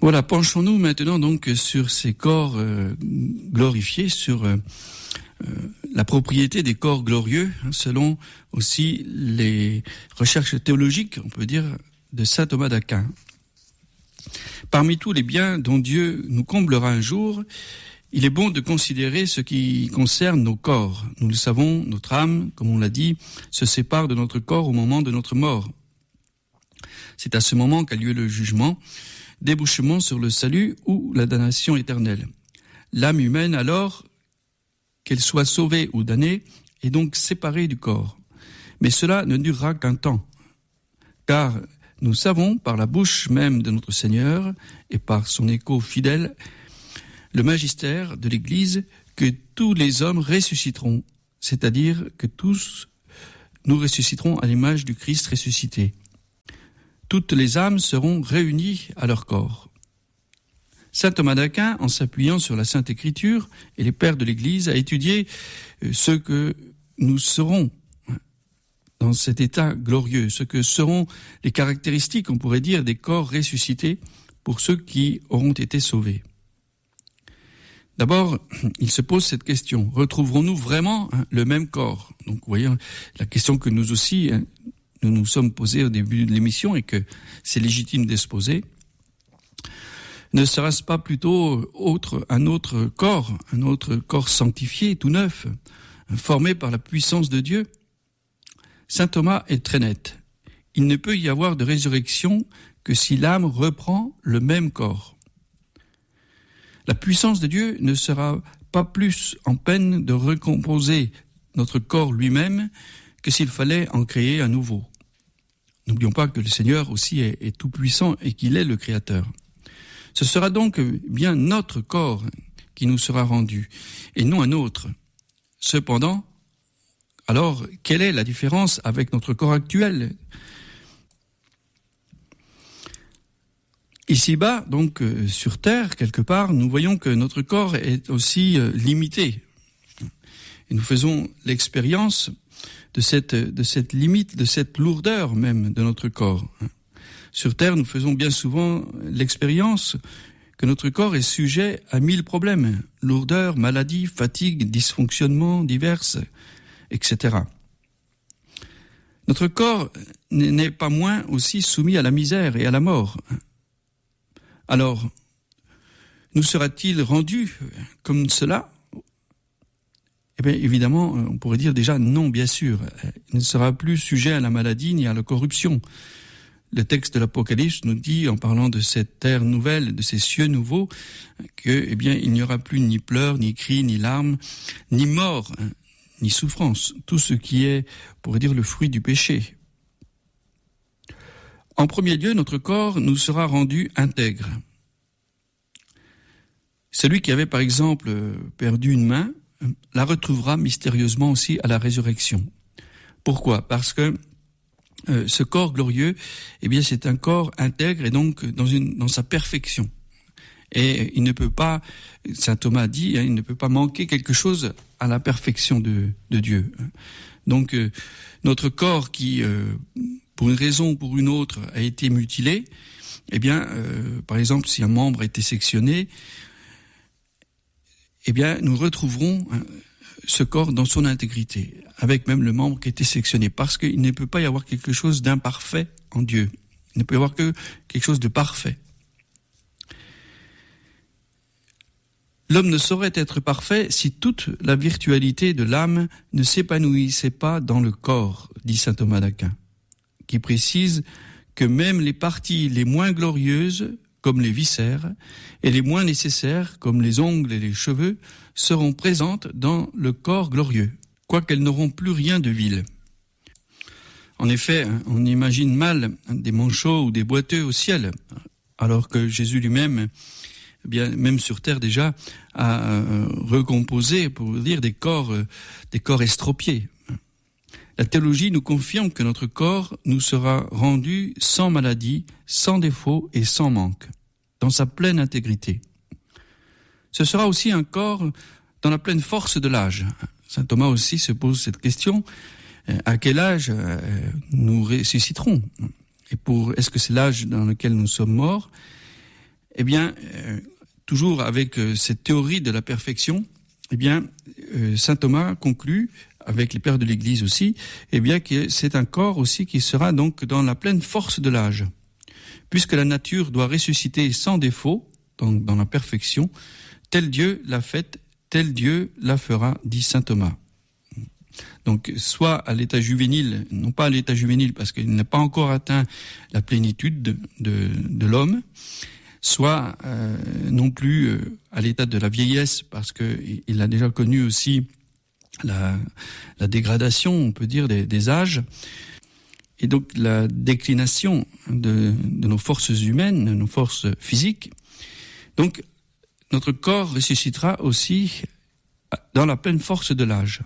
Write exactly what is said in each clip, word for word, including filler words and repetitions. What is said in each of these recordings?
Voilà, penchons-nous maintenant donc sur ces corps euh, glorifiés, sur euh, euh, la propriété des corps glorieux, hein, selon aussi les recherches théologiques, on peut dire, de saint Thomas d'Aquin. Parmi tous les biens dont Dieu nous comblera un jour, il est bon de considérer ce qui concerne nos corps. Nous le savons, notre âme, comme on l'a dit, se sépare de notre corps au moment de notre mort. C'est à ce moment qu'a lieu le jugement, débouchement sur le salut ou la damnation éternelle. L'âme humaine, alors, qu'elle soit sauvée ou damnée, est donc séparée du corps. Mais cela ne durera qu'un temps, car nous savons, par la bouche même de notre Seigneur et par son écho fidèle, le magistère de l'Église, que tous les hommes ressusciteront, c'est-à-dire que tous nous ressusciterons à l'image du Christ ressuscité. Toutes les âmes seront réunies à leur corps. Saint Thomas d'Aquin, en s'appuyant sur la Sainte Écriture et les pères de l'Église, a étudié ce que nous serons dans cet état glorieux, ce que seront les caractéristiques, on pourrait dire, des corps ressuscités pour ceux qui auront été sauvés. D'abord, il se pose cette question, retrouverons-nous vraiment hein, le même corps ? Donc, vous voyez, la question que nous aussi, hein, nous nous sommes posés au début de l'émission et que c'est légitime de se poser. Ne sera-ce pas plutôt autre, un autre corps, un autre corps sanctifié, tout neuf, formé par la puissance de Dieu ? Saint Thomas est très net. Il ne peut y avoir de résurrection que si l'âme reprend le même corps. La puissance de Dieu ne sera pas plus en peine de recomposer notre corps lui-même que s'il fallait en créer un nouveau. N'oublions pas que le Seigneur aussi est, est tout-puissant et qu'il est le Créateur. Ce sera donc bien notre corps qui nous sera rendu, et non un autre. Cependant, alors, quelle est la différence avec notre corps actuel ? Ici-bas, donc euh, sur Terre, quelque part, nous voyons que notre corps est aussi euh, limité. Et nous faisons l'expérience de cette, de cette limite, de cette lourdeur même de notre corps. Sur Terre, nous faisons bien souvent l'expérience que notre corps est sujet à mille problèmes, lourdeur, maladie, fatigue, dysfonctionnements divers, et cetera. Notre corps n'est pas moins aussi soumis à la misère et à la mort. Alors, nous sera-t-il rendu comme cela ? Eh bien, évidemment, on pourrait dire déjà non, bien sûr. Il ne sera plus sujet à la maladie ni à la corruption. Le texte de l'Apocalypse nous dit, en parlant de cette terre nouvelle, de ces cieux nouveaux, que, eh bien, il n'y aura plus ni pleurs, ni cris, ni larmes, ni mort, ni souffrance. Tout ce qui est, on pourrait dire, le fruit du péché. En premier lieu, notre corps nous sera rendu intègre. Celui qui avait, par exemple, perdu une main, la retrouvera mystérieusement aussi à la résurrection. Pourquoi ? Parce que euh, ce corps glorieux, eh bien, c'est un corps intègre et donc dans une dans sa perfection. Et il ne peut pas, saint Thomas dit, hein, il ne peut pas manquer quelque chose à la perfection de de Dieu. Donc euh, notre corps qui, euh, pour une raison ou pour une autre, a été mutilé, eh bien, euh, par exemple, si un membre a été sectionné, eh bien, nous retrouverons ce corps dans son intégrité, avec même le membre qui a été sectionné, parce qu'il ne peut pas y avoir quelque chose d'imparfait en Dieu. Il ne peut y avoir que quelque chose de parfait. L'homme ne saurait être parfait si toute la virtualité de l'âme ne s'épanouissait pas dans le corps, dit saint Thomas d'Aquin, qui précise que même les parties les moins glorieuses, comme les viscères, et les moins nécessaires, comme les ongles et les cheveux, seront présentes dans le corps glorieux, quoiqu'elles n'auront plus rien de vil. En effet, on imagine mal des manchots ou des boiteux au ciel, alors que Jésus lui-même, eh bien, même sur terre déjà, a euh, recomposé, pour dire, des corps, euh, des corps estropiés. La théologie nous confirme que notre corps nous sera rendu sans maladie, sans défaut et sans manque, dans sa pleine intégrité. Ce sera aussi un corps dans la pleine force de l'âge. Saint Thomas aussi se pose cette question, à quel âge nous ressusciterons ? Et pour, est-ce que c'est l'âge dans lequel nous sommes morts ? eh bien, euh, toujours avec euh, cette théorie de la perfection, eh bien, euh, saint Thomas conclut, avec les pères de l'Église aussi, eh bien, que c'est un corps aussi qui sera donc dans la pleine force de l'âge. Puisque la nature doit ressusciter sans défaut, dans, dans la perfection, tel Dieu l'a faite, tel Dieu la fera, dit saint Thomas. Donc, soit à l'état juvénile, non pas à l'état juvénile parce qu'il n'a pas encore atteint la plénitude de, de, de l'homme, soit euh, non plus euh, à l'état de la vieillesse parce qu'il a déjà connu aussi la, la dégradation, on peut dire, des, des âges, et donc la déclination de, de nos forces humaines, de nos forces physiques. Donc, notre corps ressuscitera aussi dans la pleine force de l'âge.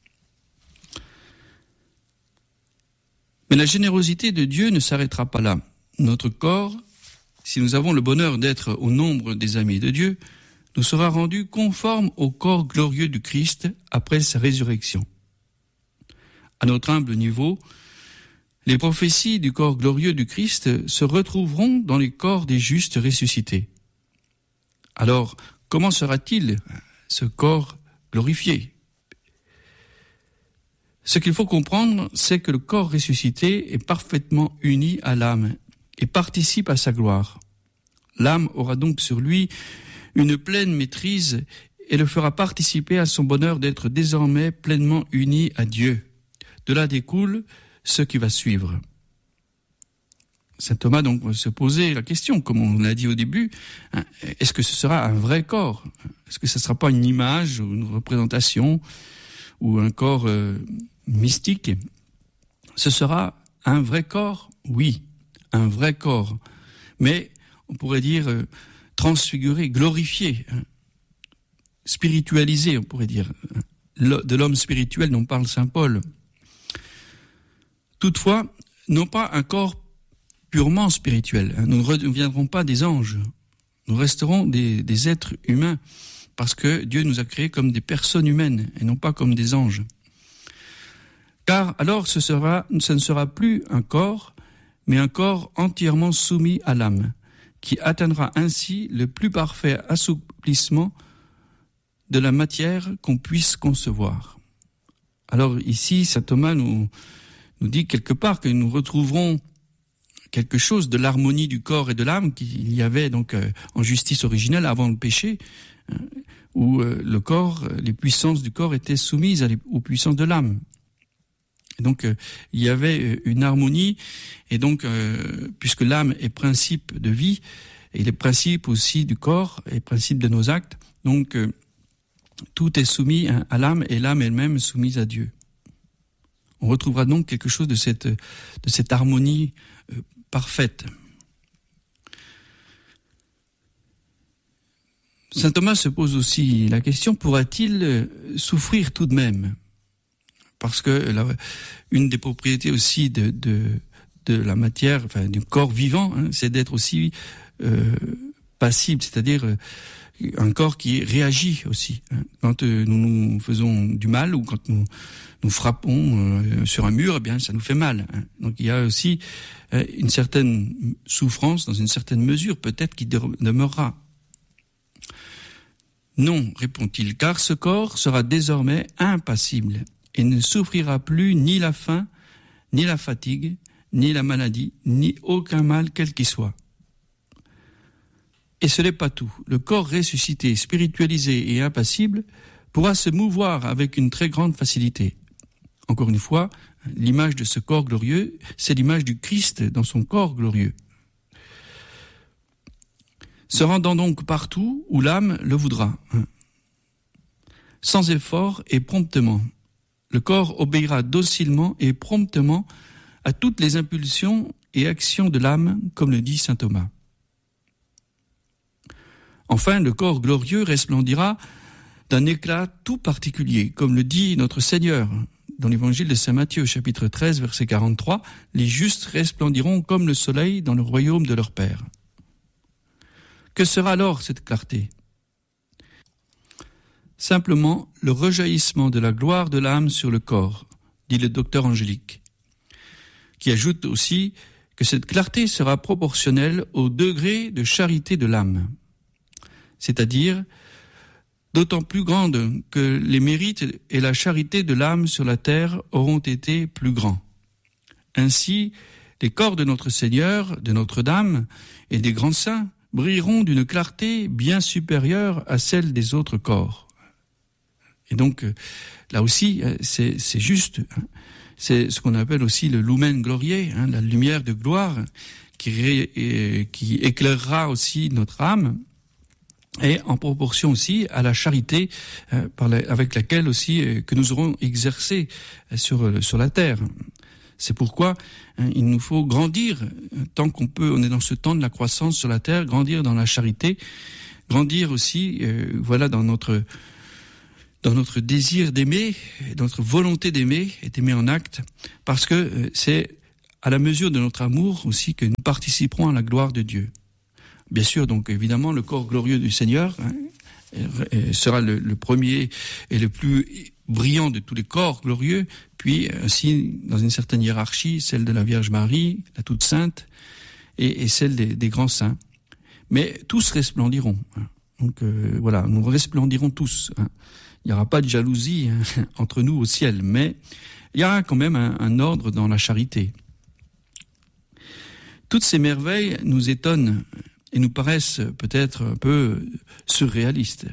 Mais la générosité de Dieu ne s'arrêtera pas là. Notre corps, si nous avons le bonheur d'être au nombre des amis de Dieu, nous sera rendu conforme au corps glorieux du Christ après sa résurrection. À notre humble niveau, les prophéties du corps glorieux du Christ se retrouveront dans les corps des justes ressuscités. Alors, comment sera-t-il ce corps glorifié ? Ce qu'il faut comprendre, c'est que le corps ressuscité est parfaitement uni à l'âme et participe à sa gloire. L'âme aura donc sur lui une pleine maîtrise et le fera participer à son bonheur d'être désormais pleinement uni à Dieu. De là découle ce qui va suivre. Saint Thomas donc va se poser la question, comme on l'a dit au début, hein, est-ce que ce sera un vrai corps ? Est-ce que ce ne sera pas une image ou une représentation ou un corps euh, mystique ? Ce sera un vrai corps ? Oui, un vrai corps. Mais on pourrait dire euh, transfiguré, glorifié, hein, spiritualisé, on pourrait dire. De l'homme spirituel dont parle saint Paul. Toutefois, non pas un corps purement spirituel. Nous ne reviendrons pas des anges. Nous resterons des, des êtres humains parce que Dieu nous a créés comme des personnes humaines et non pas comme des anges. Car alors ce sera, ce ne sera plus un corps, mais un corps entièrement soumis à l'âme, qui atteindra ainsi le plus parfait assouplissement de la matière qu'on puisse concevoir. Alors ici, saint Thomas nous, nous dit quelque part que nous retrouverons quelque chose de l'harmonie du corps et de l'âme qu'il y avait donc euh, en justice originelle avant le péché, hein, où euh, le corps, les puissances du corps étaient soumises à les, aux puissances de l'âme. Et donc euh, il y avait une harmonie, et donc euh, puisque l'âme est principe de vie, et les principes aussi du corps et principe de nos actes, donc euh, tout est soumis à l'âme et l'âme elle-même soumise à Dieu. On retrouvera donc quelque chose de cette, de cette harmonie euh, parfaite. Saint Thomas se pose aussi la question, pourra-t-il souffrir tout de même ? Parce que la, une des propriétés aussi de, de, de la matière, enfin du corps vivant, hein, c'est d'être aussi euh, passible, c'est-à-dire euh, un corps qui réagit aussi. Hein. Quand euh, nous nous faisons du mal ou quand nous nous frappons euh, sur un mur, eh bien ça nous fait mal. Hein. Donc il y a aussi euh, une certaine souffrance, dans une certaine mesure peut-être qui demeurera. Non, répond-il, car ce corps sera désormais impassible et ne souffrira plus ni la faim, ni la fatigue, ni la maladie, ni aucun mal quel qu'il soit. Et ce n'est pas tout. Le corps ressuscité, spiritualisé et impassible pourra se mouvoir avec une très grande facilité. Encore une fois, l'image de ce corps glorieux, c'est l'image du Christ dans son corps glorieux. Se rendant donc partout où l'âme le voudra, sans effort et promptement. Le corps obéira docilement et promptement à toutes les impulsions et actions de l'âme, comme le dit saint Thomas. Enfin, le corps glorieux resplendira d'un éclat tout particulier, comme le dit notre Seigneur dans l'évangile de saint Matthieu, chapitre treize, verset quarante-trois, « Les justes resplendiront comme le soleil dans le royaume de leur Père ». Que sera alors cette clarté ? Simplement le rejaillissement de la gloire de l'âme sur le corps, dit le docteur Angélique, qui ajoute aussi que que cette clarté sera proportionnelle au degré de charité de l'âme, c'est-à-dire d'autant plus grande que les mérites et la charité de l'âme sur la terre auront été plus grands. Ainsi, les corps de notre Seigneur, de Notre-Dame et des grands saints brilleront d'une clarté bien supérieure à celle des autres corps. Et donc, là aussi, c'est, c'est juste, c'est ce qu'on appelle aussi le lumen gloriae, hein, la lumière de gloire qui, ré, qui éclairera aussi notre âme, et en proportion aussi à la charité euh, par la, avec laquelle aussi euh, que nous aurons exercé euh, sur, sur la terre. C'est pourquoi hein, il nous faut grandir, tant qu'on peut, on est dans ce temps de la croissance sur la terre, grandir dans la charité, grandir aussi, euh, voilà, dans notre dans notre désir d'aimer, notre volonté d'aimer et d'aimer en acte, parce que euh, c'est à la mesure de notre amour aussi que nous participerons à la gloire de Dieu. Bien sûr, donc évidemment, le corps glorieux du Seigneur hein, sera le, le premier et le plus brillant de tous les corps glorieux, puis aussi dans une certaine hiérarchie, celle de la Vierge Marie, la toute sainte, et, et celle des, des grands saints. Mais tous resplendiront. Hein. Donc euh, voilà, nous resplendirons tous. Hein. Il n'y aura pas de jalousie hein, entre nous au ciel, mais il y aura quand même un, un ordre dans la charité. Toutes ces merveilles nous étonnent et nous paraissent peut-être un peu surréalistes.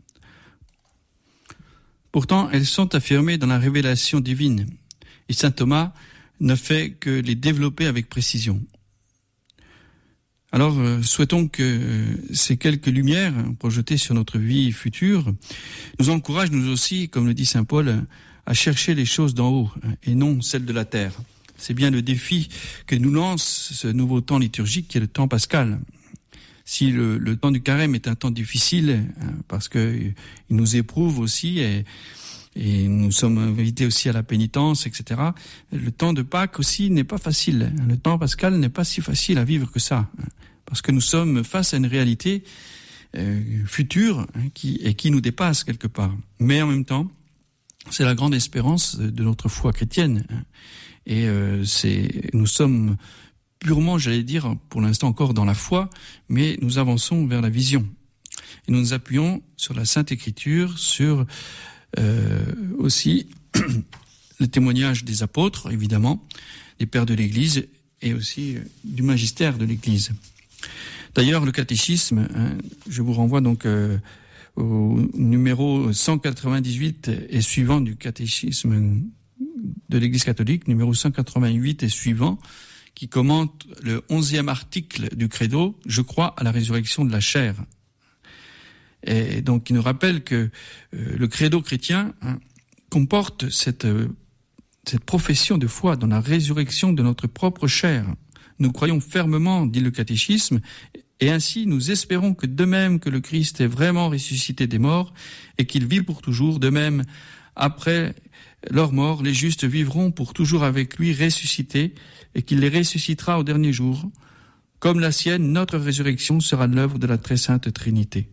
Pourtant, elles sont affirmées dans la révélation divine, et saint Thomas ne fait que les développer avec précision. Alors, euh, souhaitons que euh, ces quelques lumières projetées sur notre vie future nous encouragent, nous aussi, comme le dit saint Paul, à chercher les choses d'en haut et non celles de la terre. C'est bien le défi que nous lance ce nouveau temps liturgique qui est le temps pascal. Si le, le temps du carême est un temps difficile, hein, parce que il nous éprouve aussi et, et nous sommes invités aussi à la pénitence, et cetera. Le temps de Pâques aussi n'est pas facile. Le temps pascal n'est pas si facile à vivre que ça, hein, parce que nous sommes face à une réalité euh, future hein, qui, et qui nous dépasse quelque part. Mais en même temps, c'est la grande espérance de notre foi chrétienne. Hein, et euh, c'est, nous sommes purement, j'allais dire, pour l'instant encore dans la foi, mais nous avançons vers la vision. Et nous nous appuyons sur la Sainte Écriture, sur euh, aussi le témoignage des apôtres, évidemment, des pères de l'Église, et aussi euh, du magistère de l'Église. D'ailleurs, le catéchisme, hein, je vous renvoie donc euh, au numéro cent quatre-vingt-dix-huit et suivant du catéchisme de l'Église catholique, numéro cent quatre-vingt-huit et suivant, qui commente le onzième article du Credo, « Je crois à la résurrection de la chair ». Et donc, il nous rappelle que euh, le Credo chrétien hein, comporte cette, euh, cette profession de foi dans la résurrection de notre propre chair. Nous croyons fermement, dit le catéchisme, et ainsi nous espérons que de même que le Christ est vraiment ressuscité des morts et qu'il vit pour toujours, de même, après leur mort, les justes vivront pour toujours avec lui ressuscités et qu'il les ressuscitera au dernier jour. Comme la sienne, notre résurrection sera l'œuvre de la très sainte Trinité.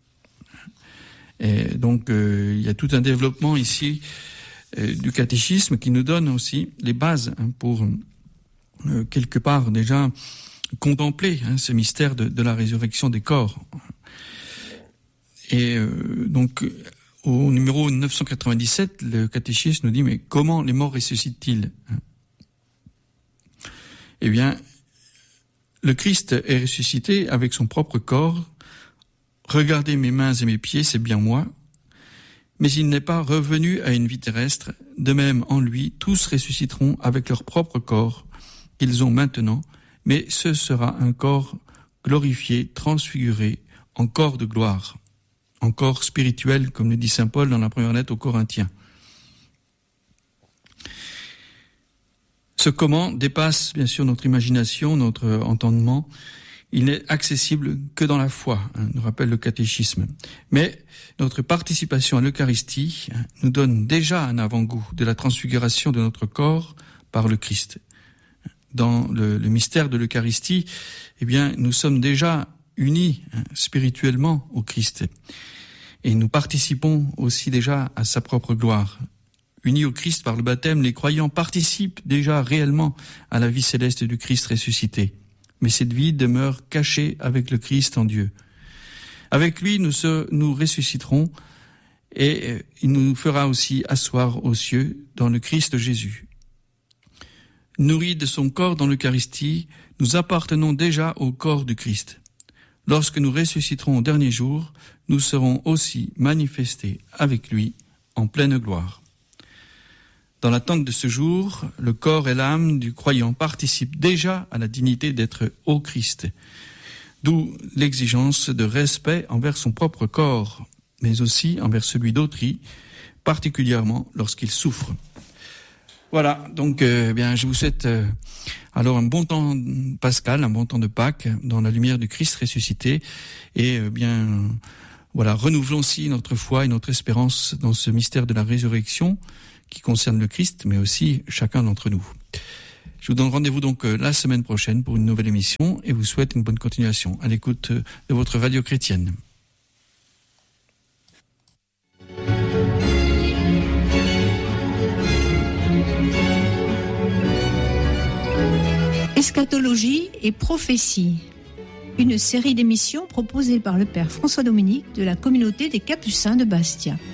Et donc, euh, il y a tout un développement ici euh, du catéchisme qui nous donne aussi les bases hein, pour, euh, quelque part, déjà contempler hein, ce mystère de, de la résurrection des corps. Et euh, donc, au numéro neuf cent quatre-vingt-dix-sept, le catéchisme nous dit, mais comment les morts ressuscitent-ils ? Eh bien, le Christ est ressuscité avec son propre corps. Regardez mes mains et mes pieds, c'est bien moi. Mais il n'est pas revenu à une vie terrestre. De même, en lui, tous ressusciteront avec leur propre corps qu'ils ont maintenant. Mais ce sera un corps glorifié, transfiguré, en corps de gloire. En corps spirituel, comme le dit saint Paul dans la première lettre aux Corinthiens. Ce comment dépasse bien sûr notre imagination, notre entendement. Il n'est accessible que dans la foi, hein, nous rappelle le catéchisme. Mais notre participation à l'Eucharistie hein, nous donne déjà un avant-goût de la transfiguration de notre corps par le Christ. Dans le, le mystère de l'Eucharistie, eh bien, nous sommes déjà unis hein, spirituellement au Christ. Et nous participons aussi déjà à sa propre gloire. Unis au Christ par le baptême, les croyants participent déjà réellement à la vie céleste du Christ ressuscité. Mais cette vie demeure cachée avec le Christ en Dieu. Avec lui, nous, se, nous ressusciterons et il nous fera aussi asseoir aux cieux dans le Christ Jésus. Nourris de son corps dans l'Eucharistie, nous appartenons déjà au corps du Christ. Lorsque nous ressusciterons au dernier jour, nous serons aussi manifestés avec lui en pleine gloire. Dans l'attente de ce jour, le corps et l'âme du croyant participent déjà à la dignité d'être au Christ, d'où l'exigence de respect envers son propre corps, mais aussi envers celui d'autrui, particulièrement lorsqu'il souffre. Voilà, donc euh, bien, je vous souhaite euh, alors un bon temps pascal, un bon temps de Pâques dans la lumière du Christ ressuscité, et euh, bien euh, voilà, renouvelons aussi notre foi et notre espérance dans ce mystère de la résurrection qui concerne le Christ, mais aussi chacun d'entre nous. Je vous donne rendez-vous donc euh, la semaine prochaine pour une nouvelle émission et vous souhaite une bonne continuation à l'écoute euh, de votre radio chrétienne. Eschatologie et prophétie, une série d'émissions proposées par le Père François Dominique de la communauté des Capucins de Bastia.